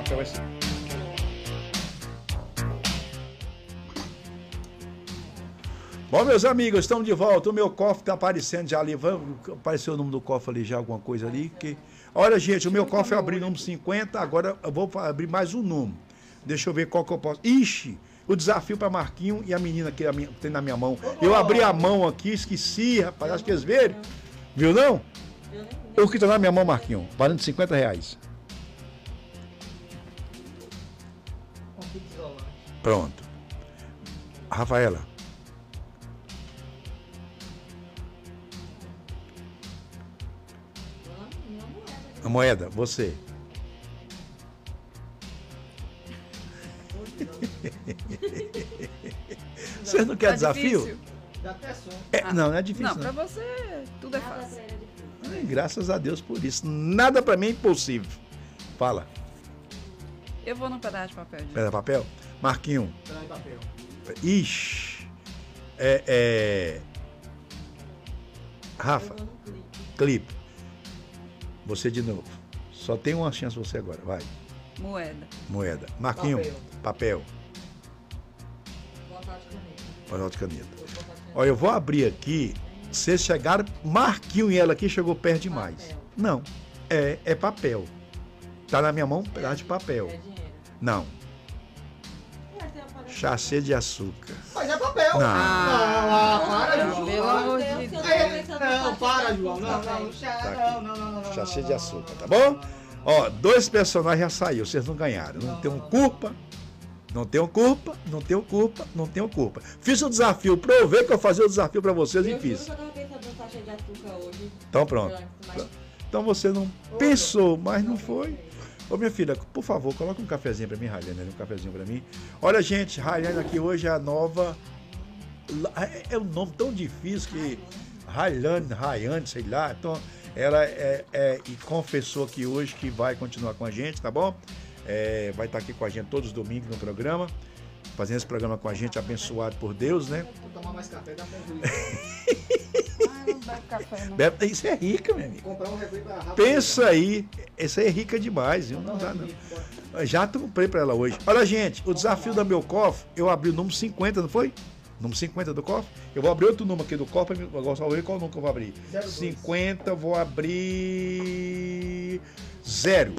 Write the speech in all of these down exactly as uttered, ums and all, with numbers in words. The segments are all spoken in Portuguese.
café vai ser. Bom, meus amigos, estamos de volta. O meu cofre está aparecendo já ali. Vamos, apareceu o nome do cofre ali, já alguma coisa ali. Que... Olha, gente, o meu cofre eu abri o número cinquenta, agora eu vou abrir mais um número. Deixa eu ver qual que eu posso. Ixi, o desafio para Marquinho e a menina que tem na minha mão. Eu abri a mão aqui, esqueci, rapaz. Acho que eles viram. Viu não? O que está na minha mão, Marquinho? Valendo cinquenta reais. Pronto. Rafaela. A moeda, você. Vocês não querem tá desafio? É, não, não é difícil. Não, não. Pra você tudo é fácil. Ai, graças a Deus por isso. Nada pra mim é impossível. Fala. Eu vou no pedaço de papel. Gente. Pedaço de papel? Marquinho. Pedaço de papel. Ixi. É, é... Rafa. Clipe. Você de novo. Só tem uma chance você agora, vai. Moeda. Moeda. Marquinho, papel. Papel de caneta. Olha, eu vou abrir aqui. Vocês chegaram, Marquinho e ela aqui chegou perto demais. Papel. Não, é, é papel. Tá na minha mão um pedaço de papel. É dinheiro. Não. Chachê de açúcar. Mas é papel. Não. Ah, não, para, João. Pelo amor de Deus. Não, para, João. Não, não, Tá não, não, não, não. Chachê de açúcar, tá bom? Ó, dois personagens já saíram, vocês não ganharam. Não tenham culpa, não tenham culpa, não tenham culpa, não tenham culpa. Fiz um desafio, provei que eu fazia o desafio pra vocês e fiz. Então pronto. Então você não pensou, mas não foi. Ô minha filha, por favor, coloca um cafezinho pra mim, Rayane, um cafezinho pra mim. Olha, gente, Rayane aqui hoje é a nova... É um nome tão difícil que... Rayane, Rayane, sei lá. Então, ela é, é, e confessou aqui hoje que vai continuar com a gente, tá bom? É, vai estar aqui com a gente todos os domingos no programa, fazendo esse programa com a gente, abençoado por Deus, né? Vou tomar mais café, dá pra Ah, não bebe café, não. Bebe, isso é rica, meu amigo. comprar um refri pra rápido. Pensa aí, essa é rica demais, viu? Não dá, não. Já comprei pra ela hoje. Olha, gente, o desafio da meu cofre, eu abri o número cinquenta, não foi? Número cinquenta do cofre. Eu vou abrir outro número aqui do cofre. Agora só ver qual número que eu vou abrir. cinquenta, vou abrir... Zero.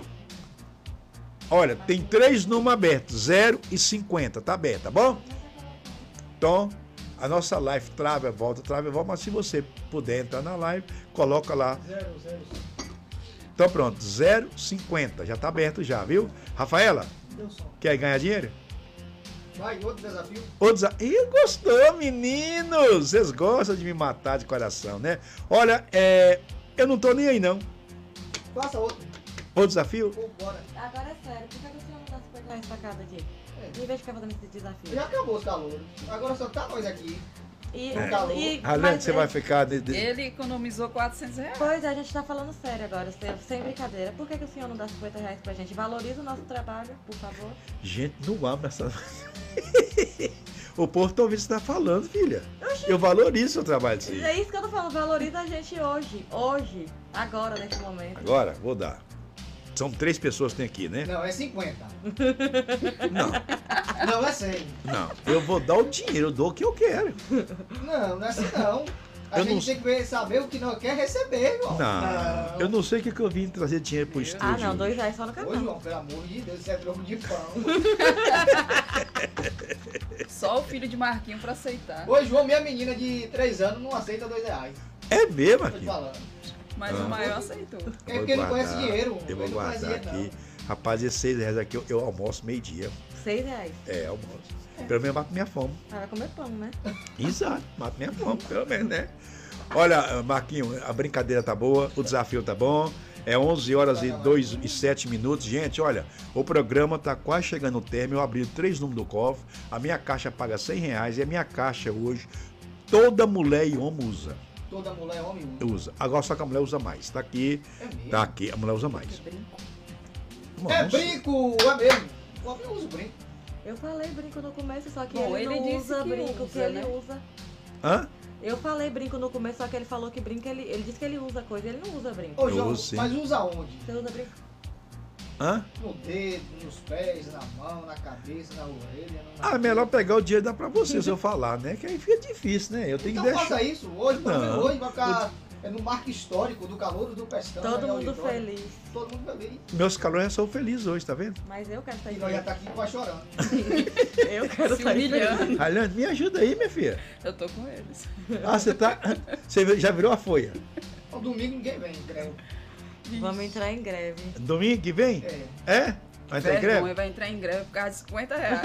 Olha, tem três números abertos. Zero e cinquenta. Tá aberto, tá bom? Então, a nossa live trava, volta, trava, volta. Mas se você puder entrar na live, coloca lá. Zero, zero. Então pronto, zero e cinquenta. Já tá aberto já, viu? Rafaela, Deu som. quer ganhar dinheiro? Vai, outro desafio. O desa... Ih, gostou, meninos! Vocês gostam de me matar de coração, né? Olha, é... eu não tô nem aí, não. Faça outro. O desafio? Vou embora. Agora é sério, por que o senhor não dá cinquenta reais pra cada aqui? É. Em vez de ficar fazendo esse desafio. Já acabou os calores. Agora só tá nós aqui. E, É. e, Ralene, mas você é- vai ficar... De, de... Ele economizou quatrocentos reais. Pois é, a gente tá falando sério agora, sem, sem brincadeira. Por que, que o senhor não dá cinquenta reais pra gente? Valoriza o nosso trabalho, por favor. Gente, não abre essa... O povo tá ouvindo o que você tá falando, filha. Eu valorizo o seu trabalho, sim. É isso que eu tô falando, valoriza a gente hoje. Hoje, agora, nesse momento. Agora, vou dar. São três pessoas que tem aqui, né? Não, é cinquenta. Não, Não, é cem. não. Eu vou dar o dinheiro, eu dou o que eu quero. Não, não é assim não. A Eu gente não- tem que ver- saber o que não quer receber, irmão. Não, eu não sei o que, que eu vim trazer dinheiro pro estúdio. Ah, não, dois reais só no Ô, canal. João, pelo amor de Deus, isso é troco de pão. Só o filho de Marquinho pra aceitar. Ô, João, minha menina de três anos não aceita dois reais. É mesmo, Tô te aqui. falando. Mas Ah. o maior aceitou. É porque ele não conhece dinheiro. Eu vou Ele não conhece guardar dinheiro, aqui. Rapaz, esses seis reais aqui eu, eu almoço meio-dia. Seis reais. É, almoço. Pelo menos mato minha fome. Ah, vai comer pão, né? Exato, mato minha fome, pelo menos, né? Olha, Marquinho, a brincadeira tá boa, o desafio tá bom. É onze horas e dois e sete minutos. Gente, olha, o programa tá quase chegando no término. Eu abri três números do cofre. A minha caixa paga cem reais e a minha caixa hoje, toda mulher e homem usa. Toda mulher é homem usa. Usa. Agora só que a mulher usa mais. Tá aqui, É mesmo. tá aqui, a mulher usa mais. É Nossa. brinco, é mesmo. O homem usa brinco. Eu falei brinco no começo, só que Bom, ele, ele não disse usa que brinco, usa, que ele né? usa. Hã? Eu falei brinco no começo, só que ele falou que brinco, ele, ele disse que ele usa coisa, ele não usa brinco. Ô, Eu João, uso, sim. mas usa onde? Você usa brinco? Hã? No dedo, nos pés, na mão, na cabeça, na orelha. No Ah, melhor pegar o dinheiro e dar pra você se eu falar, né? Que aí fica difícil, né? Eu tenho Então que deixar. faça isso. Hoje, pra Não. ver, hoje vai ficar é no marco histórico do calor do Pestão. Todo né, mundo auditório. feliz. Todo mundo feliz. Meus calores já são felizes hoje, tá vendo? Mas eu quero E sair nós já feliz. tá aqui quase chorando. Eu quero Se sair humilhando. feliz. Raiane, me ajuda aí, minha filha. Eu tô com eles. Ah, você tá. Você já virou a folha? No domingo ninguém vem, greve. Vamos entrar em greve. Domingo que vem? É. É? Vai ter Vergonha, greve? vai entrar em greve por causa de cinquenta reais.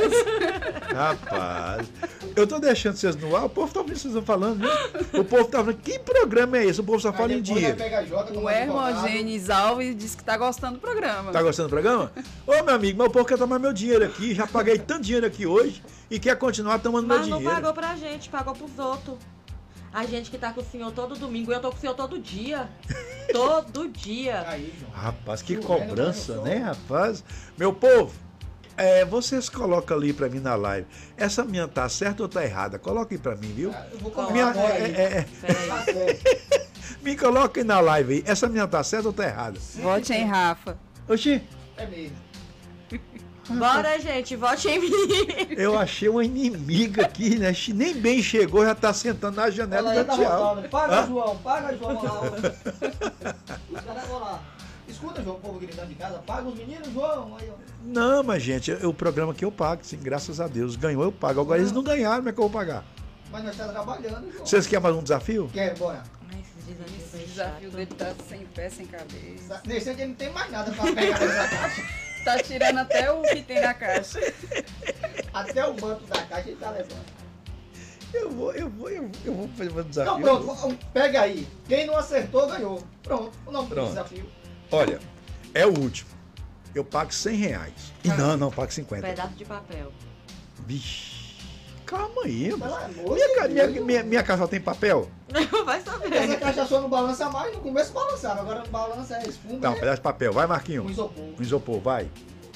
Rapaz, eu tô deixando vocês no ar, o povo tá ouvindo vocês falando, né? O povo tá falando, que programa é esse? O povo só fala Aí em depois dinheiro. vai pegar a Jota como O advogado. Hermogenes Alves disse que tá gostando do programa. Tá gostando do programa? Ô, meu amigo, mas o povo quer tomar meu dinheiro aqui, já paguei tanto dinheiro aqui hoje e quer continuar tomando meu Mas não dinheiro. pagou pra gente, pagou pros outros. A gente que tá com o senhor todo domingo, eu tô com o senhor todo dia. Todo dia. Aí, João. Rapaz, que Chovendo, cobrança, mas né, eu rapaz? Meu povo, é, vocês colocam ali pra mim na live. Essa minha tá certa ou tá errada? Coloca aí pra mim, viu? Eu vou Qual? comer Minha, agora é, aí. é, é, Peraí. Tá certo. me coloca aí na live aí. Essa minha tá certa ou tá errada? Vote em Rafa. Oxi, É mesmo. Bora, gente, vote em mim. eu achei uma inimiga aqui, né? Nem bem chegou, já tá sentando na janela Ela já do tá tchau. voltando. Paga, Hã? João, paga, João. Lá, ó. Os caras vão lá. Escuta, João, o povo gritando de casa. Paga os meninos, João. Aí, ó. Não, mas gente, é o programa que eu pago, sim, graças a Deus. Ganhou, eu pago. Agora eles não ganharam, como é que eu vou pagar? Mas nós estamos trabalhando, João. Vocês querem mais um desafio? Quer, bora. Ai, esses desafios Esse são desafio chatos. dele tá sem pé, sem cabeça. Nesse dia não tem mais nada pra pegar nessa caixa. Tá tirando até o que tem na caixa. Até o manto da caixa ele tá levando. Eu vou, eu vou, eu vou, eu vou fazer um Então desafio. pronto, vamos- pega aí. Quem não acertou, ganhou. Pronto, o nome do Pronto. desafio. Olha, é o último. Eu pago cem reais. E Ah. não, não, pago cinquenta. Pedaço de papel. Vixe, calma aí, Pelo mas... amor Minha, de ca- minha, Deus. minha, minha casa só tem papel? Vai Essa saber. caixa só não balança mais, no começo balançava, agora não balança, é espuma, Tá, um né? pedaço de papel. Vai, Um Marquinhos. isopor. Um isopor, vai.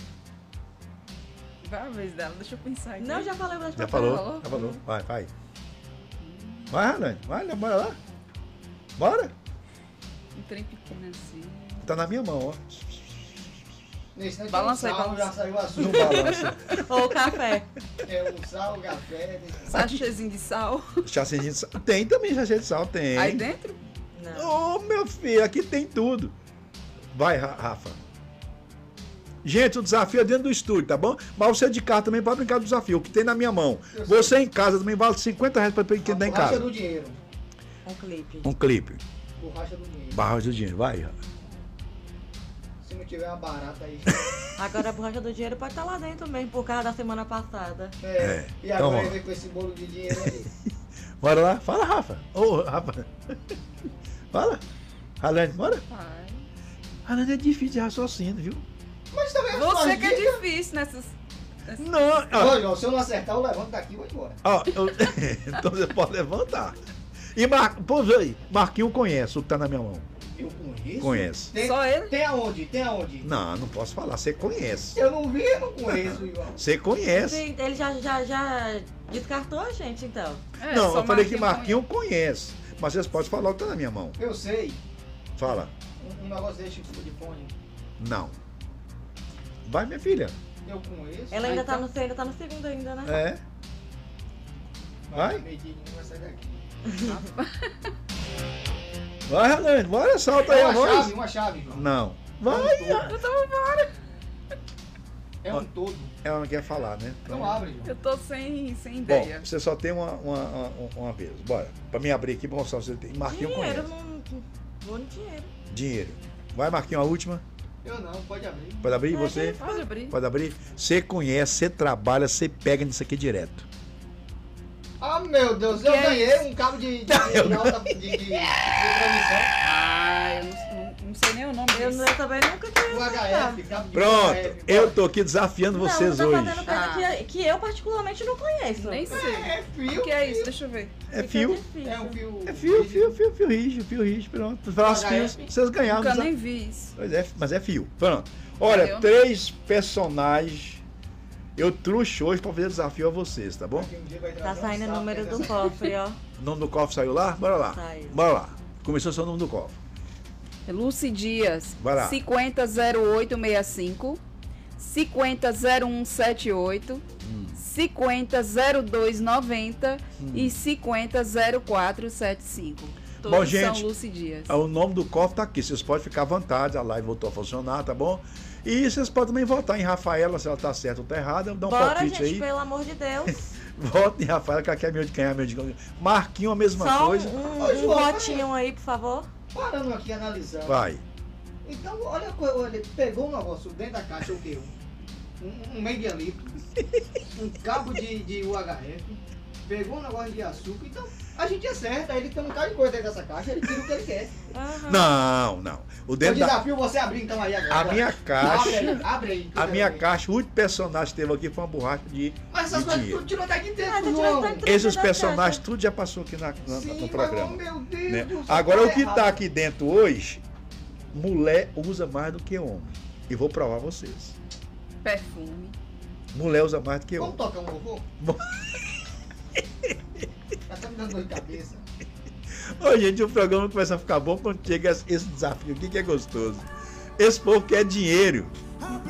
Vai a vez dela, deixa eu pensar aqui. Não, já falei o pedaço de Já papel. falou? falou? Já falou. Vai, vai. Vai, Ralane. Vai, bora lá. Bora. Um trem pequeno assim. Tá na minha mão, ó. Nesse né, Balança aí, o sal, balança. já saiu o Não açúcar, balança. Ou o café. é o sal, o café. Sachêzinho de sal. Chassinho de sal. Tem também chassi de sal, tem. Aí dentro? Não. Ô, meu filho, aqui tem tudo. Vai, Ra- Rafa. Gente, o desafio é dentro do estúdio, tá bom? Mas você de casa também pode brincar do desafio, o que tem na minha mão. Eu sei. Você em casa também vale cinquenta reais pra quem tá em Borracha casa. do dinheiro. Um clipe. Um clipe. Borracha do dinheiro. Barra do dinheiro, vai, Rafa. Se não tiver uma barata aí. Agora a borracha do dinheiro pode estar lá dentro mesmo, por causa da semana passada. É. É. E Então, agora ó. ele vem com esse bolo de dinheiro aí. Bora lá. Fala, Rafa. Ô, Rafa. Fala. Ralane, bora. Vai. Ralane é difícil de raciocínio, viu? Mas também é Você faz que é dica. difícil nessas. Não, ó, Olha, João, se eu não acertar, eu levanto daqui e vou embora. ó, eu- então você pode levantar. E Mar... Pô, aí, Marquinho conhece o que tá na minha mão. Eu conheço? Conhece. Tem, Só ele? tem aonde? Tem aonde? Não, não posso falar. Você conhece. Eu não vi, eu não conheço, João. Você conhece. Sim, ele já, já, já descartou a gente, então. É, Não, só eu falei que Marquinhos Marquinho conhece. Mas vocês podem falar o que tá na minha mão. Eu sei. Fala. Um, um negócio desse tipo de fone. Não. Vai, minha filha. Eu conheço. Ela ainda Ah, tá então. no, você ainda tá no segundo ainda, né? É. vai. Medinho, vai sair daqui. Vai, Ralane. Bora, solta aí É a uma voz. chave, uma chave, João. Não. Vai. Eu tava embora. É um todo. Ela não quer falar, né? Não abre, João. Eu tô sem, sem Bom, ideia. você só tem uma, uma, uma, uma vez. Bora. Pra mim abrir aqui pra mostrar você tem. Marquinho Dinheiro, conhece. não. Vou no dinheiro. Dinheiro. Vai, Marquinho, a última. Eu não, pode abrir. Pode abrir? É, Você? Pode abrir. Pode abrir? Você conhece, você trabalha, você pega nisso aqui direto. Ah, meu Deus, Que eu é ganhei um cabo de, de, de, alta, de, de, de transmissão. Ah, eu não, não, não sei nem o nome Eu, disso. eu também nunca tive O esse H F, cabo de Pronto, U H F. eu tô aqui desafiando vocês não, hoje. tá fazendo coisa Ah. que, que eu particularmente não conheço. Nem sei. É fio. O que é isso? Deixa eu ver. É Fica fio. difícil. É um fio. É fio, fio, fio, fio rígido, fio rígido, pronto. Falar os H fios, F. vocês ganharam. Nunca desa- nem vi isso. Pois é, mas é fio. Pronto. Olha, Valeu. três personagens. Eu trouxe hoje pra fazer desafio a vocês, tá bom? Tá saindo o número do cofre, ó. O nome do cofre saiu lá? Bora lá. Saiu. Bora lá. Começou seu nome do cofre. Lucy Dias, Vai lá. cinquenta zero oito sessenta e cinco, cinquenta zero um setenta e oito, Hum. cinquenta zero dois noventa e cinquenta zero quatro setenta e cinco. Todos Bom, gente, são Lucy Dias. O nome do cofre tá aqui. Vocês podem ficar à vontade. A live voltou a funcionar, tá bom? E vocês podem também votar em Rafaela, se ela tá certa ou tá errada. Dá um Bora, palpite gente, aí. pelo amor de Deus. Votem em Rafaela, que ela quer meu de ganhar, meu de ganhar. Marquinho, a mesma Só um, coisa. um, Ô, um João, votinho aí, por favor. Parando aqui, analisando. Vai. Então, olha, a coisa, olha, ele pegou um negócio dentro da caixa, o quê? Um, um, um Mendialito, um cabo de, de U H F, pegou um negócio de açúcar. Então, a gente acerta. Ele tem um bocado de coisa dentro dessa caixa, ele tira o que ele quer. Aham. Não, não. O Eu dentro da... desafio você abrir então aí agora. A minha caixa... Abre aí, abre aí. que eu A quero minha ver. caixa, o último personagem que teve aqui foi uma borracha de, Mas essas de coisas dinheiro. tudo tirou daqui dentro, Ah, tá João. tirando tudo. Esses da personagens, caixa. tudo já passou aqui na, na- Sim, no mas, programa. oh, meu Deus Né? do céu, Agora, o que errado. tá aqui dentro hoje, mulher usa mais do que homem. E vou provar a vocês. Perfume. Mulher usa mais do que Vamos homem. tocar um louvor? Bom. Já tá me dando dor de cabeça. Ô, gente, o programa começa a ficar bom quando chega esse desafio aqui que é gostoso. Esse povo quer dinheiro.